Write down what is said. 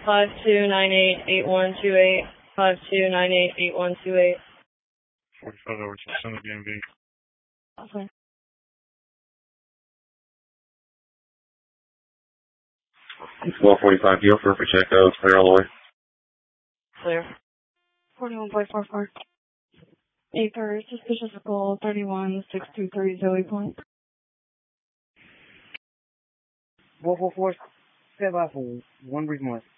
5298-8128. 5298-8128. 45 over to Center DMV. Okay. It's 1245 deal for Pacheco. It's clear all the way. Clear. 41.44. Acre, suspicious call 316230 Zoe Point. 444, step by for 1 brief month.